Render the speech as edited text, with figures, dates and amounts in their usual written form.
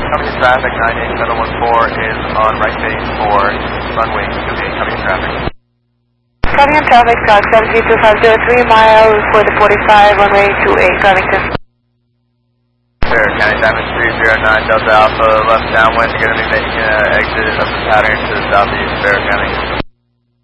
Coming in traffic, 98714 is on right base for runway 28, coming in traffic. Coming in traffic, Scout 73250, 3 miles for the 45, runway 28, Covington. Fair, County Diamond 309 Delta Alpha, left downwind, you're going to be making an exit of the pattern to the southeast, Fair County.